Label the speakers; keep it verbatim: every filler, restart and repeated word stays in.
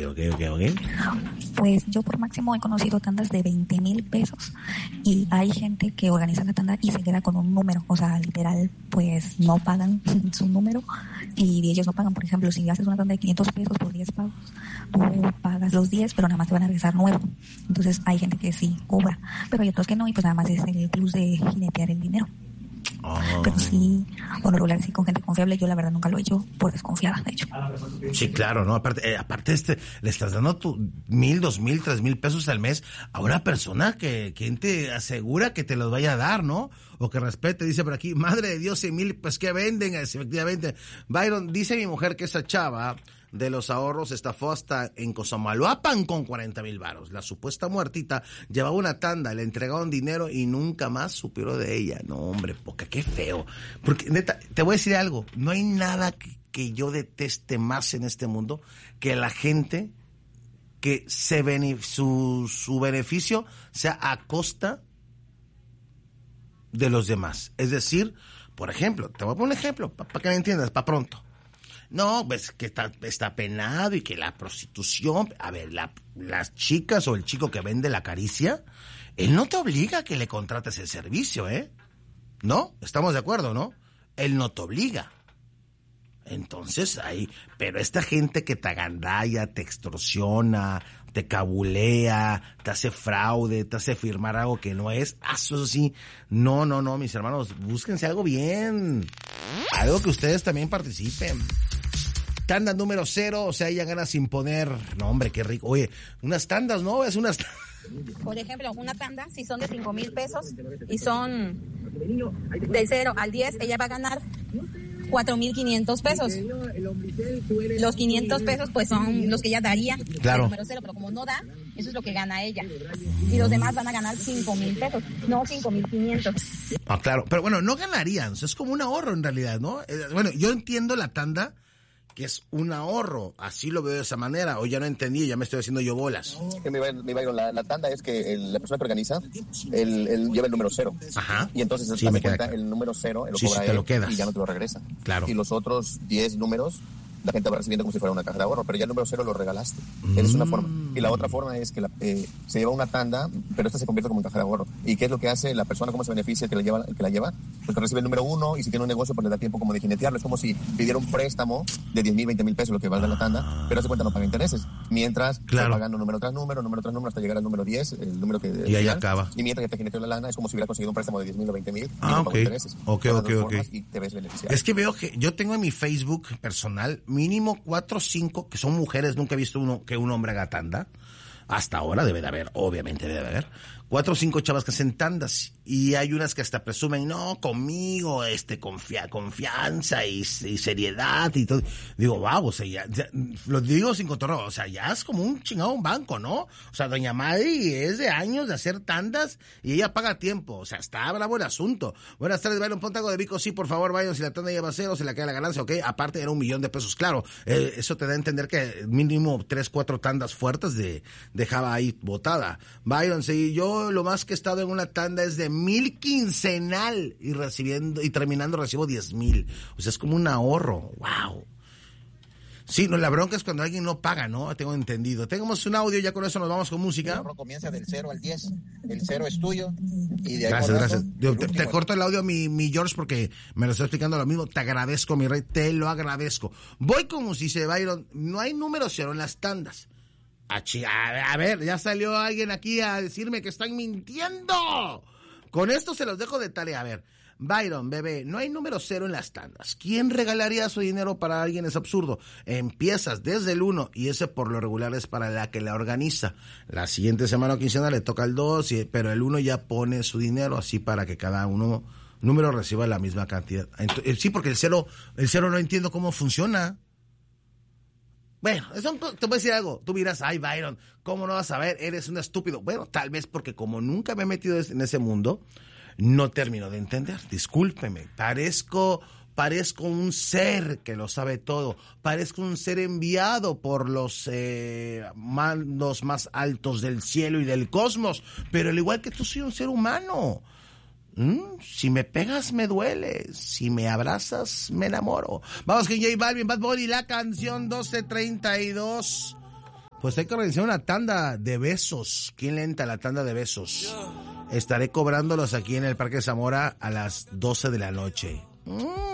Speaker 1: ok, ok, ok.
Speaker 2: Pues yo por máximo he conocido tandas de veinte mil pesos y hay gente que organiza la tanda y se queda con un número, o sea, literal, pues no pagan su número y ellos no pagan. Por ejemplo, si haces una tanda de quinientos pesos por diez pagos, tú pagas los diez, pero nada más te van a regresar nuevo. Entonces hay gente que sí cobra, pero hay otros que no y pues nada más es el plus de jinetear el dinero. Oh. Pero sí, por lo regular, sí, con gente confiable, yo la verdad nunca lo he hecho por desconfiada, de hecho.
Speaker 1: Sí, claro, ¿no? Aparte, eh, aparte este, le estás dando tu mil, dos mil, tres mil pesos al mes a una persona que, quien te asegura que te los vaya a dar, ¿no? O que respete, dice por aquí, madre de Dios, cien mil, pues que venden, efectivamente. Byron, dice mi mujer que esa chava de los ahorros estafó hasta en Cosamaloapan con cuarenta mil varos. La supuesta muertita llevaba una tanda, le entregaron dinero y nunca más supieron de ella. No, hombre, poca, qué feo. Porque, neta, te voy a decir algo, no hay nada que, que yo deteste más en este mundo que la gente que se bene, su, su beneficio sea a costa de los demás. Es decir, por ejemplo, te voy a poner un ejemplo, para pa que me entiendas, para pronto. No, pues que está, está penado y que la prostitución, a ver, la, las chicas o el chico que vende la caricia, él no te obliga a que le contrates el servicio, ¿eh? ¿No? ¿Estamos de acuerdo, no? Él no te obliga. Entonces, ahí, pero esta gente que te agandalla, te extorsiona, te cabulea, te hace fraude, te hace firmar algo que no es, ah, eso sí, no, no, no, mis hermanos, búsquense algo bien, algo que ustedes también participen. Tanda número cero, o sea, ella gana sin poner, no hombre, qué rico, oye, unas tandas, ¿no? Es unas
Speaker 3: Por ejemplo, una tanda, si son de cinco mil pesos y son del cero al diez, ella va a ganar cuatro mil quinientos pesos. Los quinientos pesos pues son los que ella daría,
Speaker 1: claro,
Speaker 3: el número cero, pero como no da, eso es lo que gana ella. Y los demás van a ganar cinco mil pesos, no cinco mil quinientos.
Speaker 1: Ah, claro, pero bueno, no ganarían, o sea, es como un ahorro en realidad, ¿no? Eh, bueno, yo entiendo la tanda, que es un ahorro, así lo veo de esa manera, o ya no entendí, ya me estoy haciendo yo bolas.
Speaker 4: Que me va, me va, la, la tanda es que el, la persona que organiza, él, él lleva el número cero.
Speaker 1: Ajá.
Speaker 4: Y entonces
Speaker 1: sí,
Speaker 4: me
Speaker 1: cuenta
Speaker 4: claro. El número cero, él lo
Speaker 1: sí,
Speaker 4: cobra
Speaker 1: sí, te
Speaker 4: él
Speaker 1: lo quedas.
Speaker 4: Y ya no te lo regresa.
Speaker 1: Claro.
Speaker 4: Y los otros diez números, la gente va recibiendo como si fuera una caja de ahorro, pero ya el número cero lo regalaste. Mm. Esa es una forma. Y la otra forma es que la, eh, se lleva una tanda, pero esta se convierte como en caja de ahorro. ¿Y qué es lo que hace la persona? ¿Cómo se beneficia el que la lleva? El que la lleva? Pues que recibe el número uno y si tiene un negocio pues le da tiempo como de jinetearlo. Es como si pidiera un préstamo de diez mil, veinte mil pesos, lo que valga la tanda, pero hace cuenta no paga intereses. Mientras
Speaker 1: claro.
Speaker 4: está pagando número tras número, número tras número, hasta llegar al número diez, el número que...
Speaker 1: Y ahí acaba.
Speaker 4: Y mientras que te jineteó la lana, es como si hubiera conseguido un préstamo de diez mil o veinte mil
Speaker 1: ah,
Speaker 4: y no
Speaker 1: okay.
Speaker 4: paga intereses.
Speaker 1: Ok, ok, ok.
Speaker 4: Y te ves beneficiado.
Speaker 1: Es que veo que yo tengo en mi Facebook personal mínimo cuatro o cinco que son mujeres, nunca he visto uno que un hombre haga tanda. Hasta ahora debe de haber, obviamente debe de haber, cuatro o cinco chavas que hacen tandas y hay unas que hasta presumen, no, conmigo, este, confia, confianza y, y seriedad y todo. Digo, wow, o sea, ya, ya, lo digo sin cotorreo, o sea, ya es como un chingado un banco, ¿no? O sea, doña Mari es de años de hacer tandas y ella paga tiempo, o sea, está bravo el asunto. Buenas tardes, Byron, ponte algo de Vico, sí, por favor, Byron, si la tanda lleva cero, se la queda la ganancia, ok, aparte era un millón de pesos, claro, eh, eso te da a entender que mínimo tres, cuatro tandas fuertes de, dejaba ahí botada. Byron, sí, yo lo más que he estado en una tanda es de mil quincenal y recibiendo y terminando recibo diez mil. O sea, es como un ahorro. Wow. Sí, no, la bronca es cuando alguien no paga, ¿no? Tengo entendido. Tenemos un audio, ya con eso nos vamos con música.
Speaker 4: El ahorro comienza del cero al diez. El cero es tuyo. Y de ahí
Speaker 1: gracias, gracias. Yo, te,
Speaker 4: último...
Speaker 1: te corto el audio, mi, mi George, porque me lo está explicando lo mismo. Te agradezco, mi rey, te lo agradezco. Voy como si se Byron. No hay número cero en las tandas. A ver, ya salió alguien aquí a decirme que están mintiendo. Con esto se los dejo de tarea. A ver, Byron, bebé, no hay número cero en las tandas. ¿Quién regalaría su dinero para alguien? Es absurdo. Empiezas desde el uno y ese por lo regular es para la que la organiza. La siguiente semana o quincena le toca el dos, pero el uno ya pone su dinero así para que cada uno número reciba la misma cantidad. Entonces, sí, porque el cero, el cero no entiendo cómo funciona. Bueno, eso, te voy a decir algo. Tú miras, ay, Byron, ¿cómo no vas a ver? Eres un estúpido. Bueno, tal vez porque como nunca me he metido en ese mundo, no termino de entender. Discúlpeme. Parezco, parezco un ser que lo sabe todo. Parezco un ser enviado por los eh, mandos más altos del cielo y del cosmos. Pero al igual que tú, soy un ser humano. Mm, si me pegas me duele, si me abrazas me enamoro. Vamos con J Balvin, Bad Bunny, la canción doce treinta y dos. Pues hay que organizar una tanda de besos. ¿Quién le entra a la tanda de besos? Estaré cobrándolos aquí en el Parque Zamora a las doce de la noche. Mm.